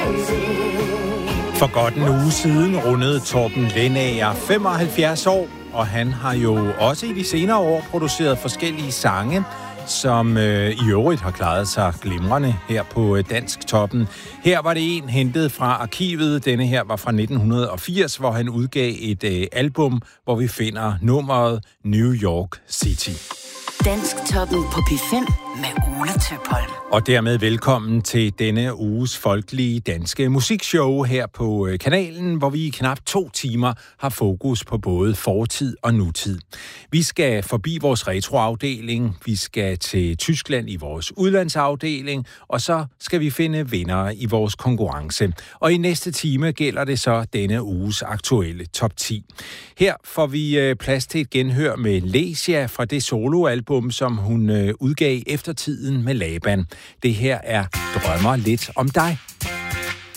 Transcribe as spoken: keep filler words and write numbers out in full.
For godt en uge siden rundede Torben Lendager femoghalvfjerds år, og han har jo også i de senere år produceret forskellige sange, som øh, i øvrigt har klaret sig glimrende her på øh, Dansktoppen. Her var det en hentet fra arkivet. Denne her var fra nitten firs, hvor han udgav et øh, album, hvor vi finder nummeret New York City. Dansktoppen på P fem med Ole Tøpholm. Og dermed velkommen til denne uges folkelige danske musikshow her på kanalen, hvor vi i knap to timer har fokus på både fortid og nutid. Vi skal forbi vores retroafdeling, vi skal til Tyskland i vores udlandsafdeling, og så skal vi finde vindere i vores konkurrence. Og i næste time gælder det så denne uges aktuelle top ti. Her får vi plads til et genhør med Lesia fra det soloalbum, som hun udgav Eftertiden med Laban. Det her er Drømmer lidt om dig.